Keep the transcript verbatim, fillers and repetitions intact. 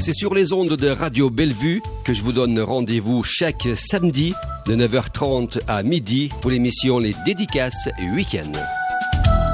C'est sur les ondes de Radio Bellevue que je vous donne rendez-vous chaque samedi de neuf heures trente à midi pour l'émission Les Dédicaces Week-end.